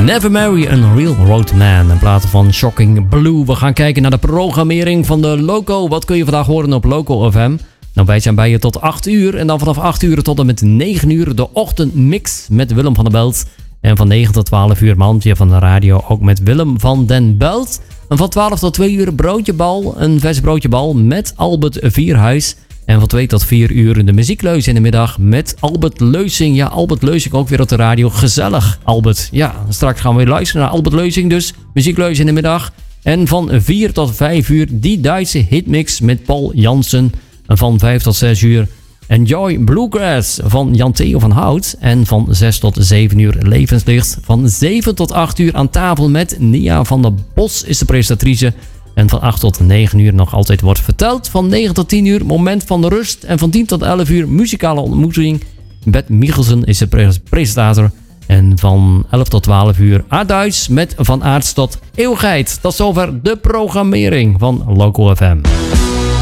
Never Marry a Real Road Man. In plaats van Shocking Blue. We gaan kijken naar de programmering van de Loco. Wat kun je vandaag horen op Loco FM? Nou, wij zijn bij je tot 8 uur. En dan vanaf 8 uur tot en met 9 uur de ochtendmix met Willem van der Belt. En van 9 tot 12 uur mandje van de radio ook met Willem van den Belt. En van 12 tot 2 uur broodjebal. Een vers broodjebal met Albert Vierhuis. En van 2 tot 4 uur de muziekleus in de middag met Albert Leusing. Ja, Albert Leusing ook weer op de radio. Gezellig, Albert. Ja, straks gaan we weer luisteren naar Albert Leusing. Dus muziekleus in de middag. En van 4 tot 5 uur die Duitse hitmix met Paul Jansen. En van 5 tot 6 uur Enjoy Bluegrass van Jan Theo van Hout. En van 6 tot 7 uur Levenslicht. Van 7 tot 8 uur aan tafel met Nia van der Bos is de presentatrice. En van 8 tot 9 uur nog altijd wordt verteld. Van 9 tot 10 uur moment van de rust. En van 10 tot 11 uur muzikale ontmoeting. Bert Michelsen is de presentator. En van 11 tot 12 uur Aardduits met Van Aarts tot Eeuwigheid. Tot zover de programmering van Loco FM.